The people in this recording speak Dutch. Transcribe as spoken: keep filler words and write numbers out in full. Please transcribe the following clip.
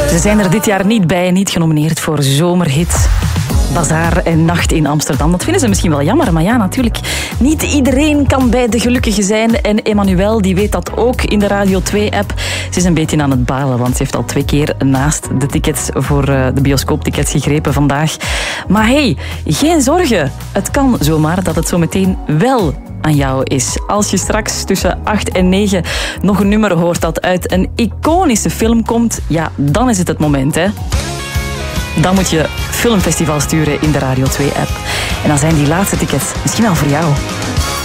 Ze zijn er dit jaar niet bij, niet genomineerd voor zomerhit. Bazaar en Nacht in Amsterdam. Dat vinden ze misschien wel jammer, maar ja, natuurlijk. Niet iedereen kan bij de gelukkigen zijn. En Emmanuel, die weet dat ook in de Radio twee-app. Ze is een beetje aan het balen, want ze heeft al twee keer naast de tickets voor de bioscooptickets gegrepen vandaag. Maar hey, geen zorgen. Het kan zomaar dat het zo meteen wel aan jou is. Als je straks tussen acht en negen nog een nummer hoort dat uit een iconische film komt, ja, dan is het het moment, hè. Dan moet je Filmfestival sturen in de Radio twee-app. En dan zijn die laatste tickets misschien wel voor jou.